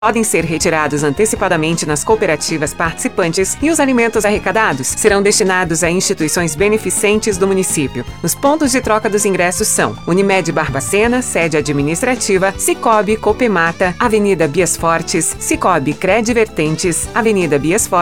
podem ser retirados antecipadamente nas cooperativas participantes e os alimentos arrecadados serão destinados a instituições beneficentes do município. Os pontos de troca dos ingressos são Unimed Barbacena, sede administrativa, Cicobi Copemata, Avenida Bias Fortes, Cicobi Cred Vertentes, Avenida Bias Fortes,